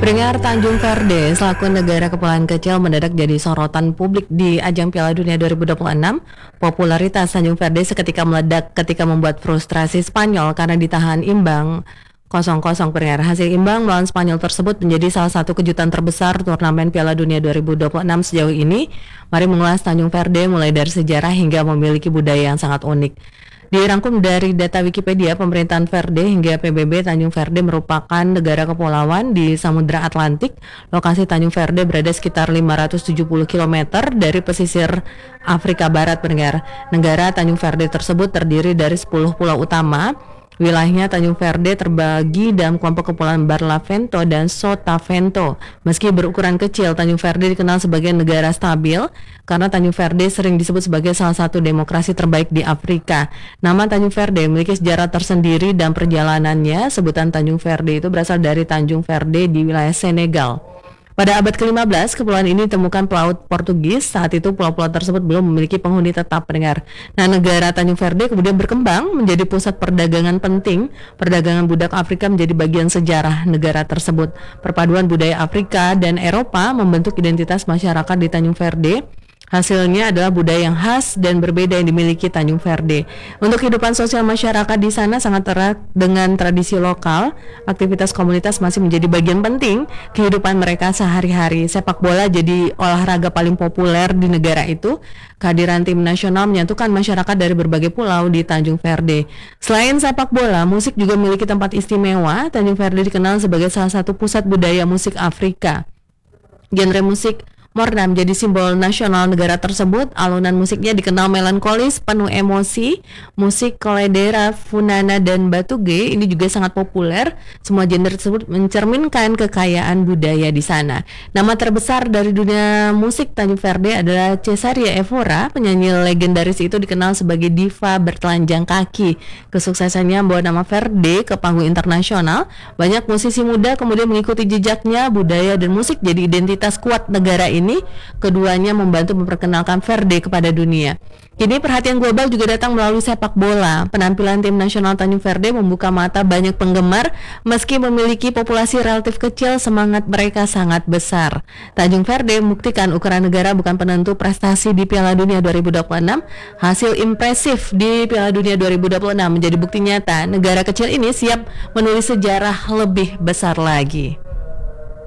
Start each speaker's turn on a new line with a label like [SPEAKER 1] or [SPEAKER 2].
[SPEAKER 1] Pendengar, Tanjung Verde selaku negara kepulauan kecil mendadak jadi sorotan publik di ajang Piala Dunia 2026. Popularitas Tanjung Verde seketika meledak ketika membuat frustrasi Spanyol karena ditahan imbang 0-0. Pendengar, hasil imbang melawan Spanyol tersebut menjadi salah satu kejutan terbesar turnamen Piala Dunia 2026 sejauh ini. Mari mengulas Tanjung Verde mulai dari sejarah hingga memiliki budaya yang sangat unik. Dirangkum dari data Wikipedia, pemerintahan Verde hingga PBB, Tanjung Verde merupakan negara kepulauan di Samudra Atlantik. Lokasi Tanjung Verde berada sekitar 570 km dari pesisir Afrika Barat, pendengar. Negara Tanjung Verde tersebut terdiri dari 10 pulau utama. Wilayahnya Tanjung Verde terbagi dalam kelompok kepulauan Barlavento dan Sotavento. Meski berukuran kecil, Tanjung Verde dikenal sebagai negara stabil karena Tanjung Verde sering disebut sebagai salah satu demokrasi terbaik di Afrika. Nama Tanjung Verde memiliki sejarah tersendiri dan perjalanannya. Sebutan Tanjung Verde itu berasal dari Tanjung Verde di wilayah Senegal. Pada abad ke-15, kepulauan ini ditemukan pelaut Portugis. Saat itu pulau-pulau tersebut belum memiliki penghuni tetap, pendengar. Nah, negara Tanjung Verde kemudian berkembang menjadi pusat perdagangan penting. Perdagangan budak Afrika menjadi bagian sejarah negara tersebut. Perpaduan budaya Afrika dan Eropa membentuk identitas masyarakat di Tanjung Verde. Hasilnya adalah budaya yang khas dan berbeda yang dimiliki Tanjung Verde. Untuk kehidupan sosial masyarakat di sana sangat erat dengan tradisi lokal. Aktivitas komunitas masih menjadi bagian penting kehidupan mereka sehari-hari. Sepak bola jadi olahraga paling populer di negara itu. Kehadiran tim nasional menyatukan masyarakat dari berbagai pulau di Tanjung Verde. Selain sepak bola, musik juga memiliki tempat istimewa. Tanjung Verde dikenal sebagai salah satu pusat budaya musik Afrika. Genre musik Morna menjadi simbol nasional negara tersebut. Alunan musiknya dikenal melankolis, penuh emosi. Musik koledera, funana, dan batuge ini juga sangat populer. Semua genre tersebut mencerminkan kekayaan budaya di sana. Nama terbesar dari dunia musik Tanjung Verde adalah Cesaria Evora. Penyanyi legendaris itu dikenal sebagai diva bertelanjang kaki. Kesuksesannya membawa nama Verde ke panggung internasional. Banyak musisi muda kemudian mengikuti jejaknya. Budaya dan musik jadi identitas kuat negara ini. Keduanya membantu memperkenalkan Verde kepada dunia. Kini perhatian global juga datang melalui sepak bola. Penampilan tim nasional Tanjung Verde membuka mata banyak penggemar. Meski memiliki populasi relatif kecil, semangat mereka sangat besar. Tanjung Verde membuktikan ukuran negara bukan penentu prestasi di Piala Dunia 2026. Hasil impresif di Piala Dunia 2026 menjadi bukti nyata negara kecil ini siap menulis sejarah lebih besar lagi.